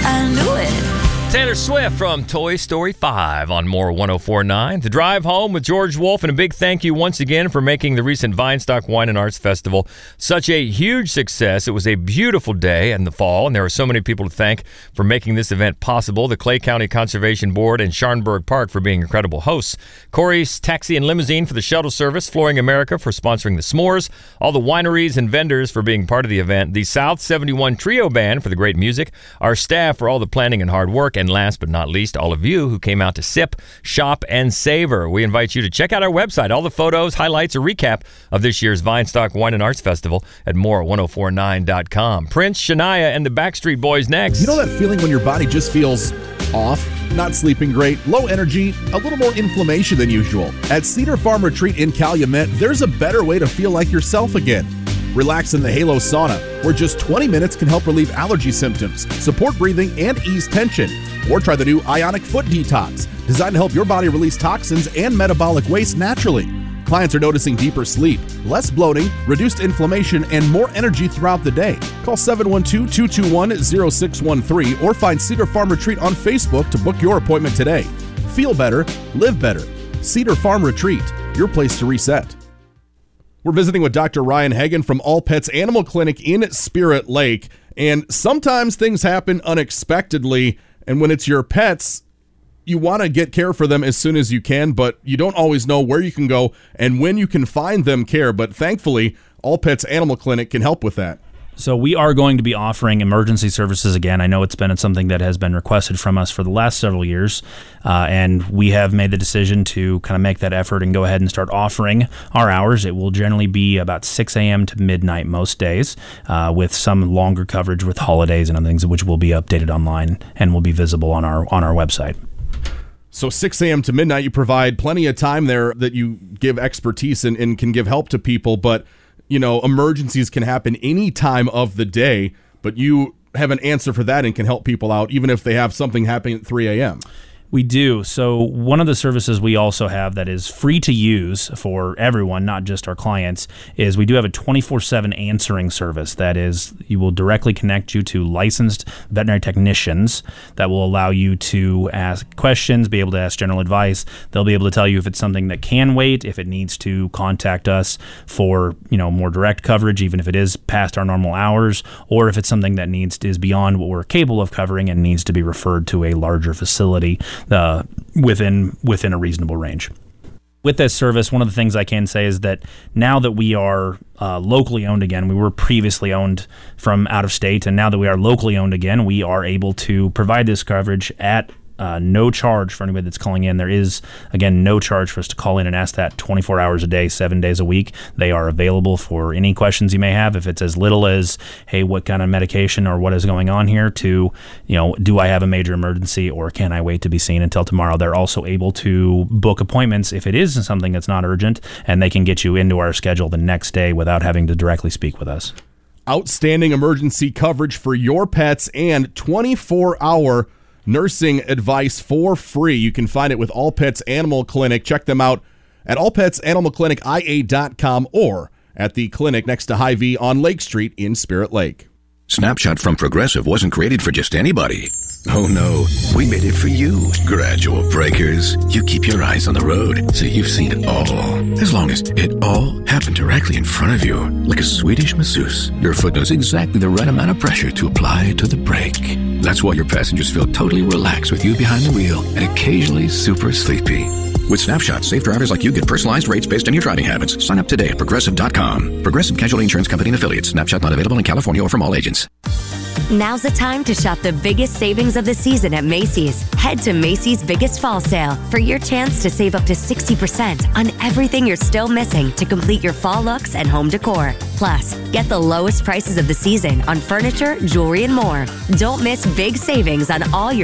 I knew it. Taylor Swift from Toy Story 5 on More 104.9. The drive home with George Wolf, and a big thank you once again for making the recent Vinestock Wine and Arts Festival such a huge success. It was a beautiful day in the fall, and there are so many people to thank for making this event possible. The Clay County Conservation Board and Sharnberg Park for being incredible hosts. Corey's Taxi and Limousine for the shuttle service. Flooring America for sponsoring the s'mores. All the wineries and vendors for being part of the event. The South 71 Trio Band for the great music. Our staff for all the planning and hard work. And last but not least, all of you who came out to sip, shop, and savor. We invite you to check out our website. All the photos, highlights, a recap of this year's Vinestock Wine and Arts Festival at more1049.com. Prince, Shania, and the Backstreet Boys next. You know that feeling when your body just feels off? Not sleeping great, low energy, a little more inflammation than usual. At Cedar Farm Retreat in Calumet, there's a better way to feel like yourself again. Relax in the Halo Sauna, where just 20 minutes can help relieve allergy symptoms, support breathing, and ease tension. Or try the new Ionic Foot Detox, designed to help your body release toxins and metabolic waste naturally. Clients are noticing deeper sleep, less bloating, reduced inflammation, and more energy throughout the day. Call 712-221-0613 or find Cedar Farm Retreat on Facebook to book your appointment today. Feel better, live better. Cedar Farm Retreat, your place to reset. We're visiting with Dr. Ryan Hagan from All Pets Animal Clinic in Spirit Lake. And sometimes things happen unexpectedly. And when it's your pets, you want to get care for them as soon as you can, but you don't always know where you can go and when you can find them care. But thankfully, All Pets Animal Clinic can help with that. So we are going to be offering emergency services again. I know it's been something that has been requested from us for the last several years, and we have made the decision to kind of make that effort and go ahead and start offering our hours. It will generally be about 6 a.m. to midnight most days, with some longer coverage with holidays and other things, which will be updated online and will be visible on our website. So 6 a.m. to midnight, you provide plenty of time there that you give expertise and can give help to people, but you know, emergencies can happen any time of the day, but you have an answer for that and can help people out even if they have something happening at 3 a.m. We do. So one of the services we also have that is free to use for everyone, not just our clients, is we do have a 24/7 answering service. That is, you will directly connect you to licensed veterinary technicians that will allow you to ask questions, be able to ask general advice. They'll be able to tell you if it's something that can wait, if it needs to contact us for, more direct coverage, even if it is past our normal hours, or if it's something that is beyond what we're capable of covering and needs to be referred to a larger facility within a reasonable range. With this service, one of the things I can say is that now that we are locally owned again, we were previously owned from out of state, and now that we are locally owned again, we are able to provide this coverage at no charge for anybody that's calling in. There is, again, no charge for us to call in and ask that 24 hours a day, 7 days a week. They are available for any questions you may have. If it's as little as, hey, what kind of medication or what is going on here, to, do I have a major emergency or can I wait to be seen until tomorrow? They're also able to book appointments if it is something that's not urgent, and they can get you into our schedule the next day without having to directly speak with us. Outstanding emergency coverage for your pets and 24-hour nursing advice for free. You can find it with All Pets Animal Clinic. Check them out at allpetsanimalclinicia.com or at the clinic next to Hy-Vee on Lake Street in Spirit Lake. Snapshot from Progressive wasn't created for just anybody. Oh no, we made it for you. Gradual breakers. You keep your eyes on the road, so you've seen it all. As long as it all happened directly in front of you, like a Swedish masseuse, your foot knows exactly the right amount of pressure to apply to the brake. That's why your passengers feel totally relaxed with you behind the wheel and occasionally super sleepy. With Snapshot, safe drivers like you get personalized rates based on your driving habits. Sign up today at Progressive.com. Progressive Casualty Insurance Company and Affiliates. Snapshot not available in California or from all agents. Now's the time to shop the biggest savings of the season at Macy's. Head to Macy's Biggest Fall Sale for your chance to save up to 60% on everything you're still missing to complete your fall looks and home decor. Plus, get the lowest prices of the season on furniture, jewelry, and more. Don't miss big savings on all your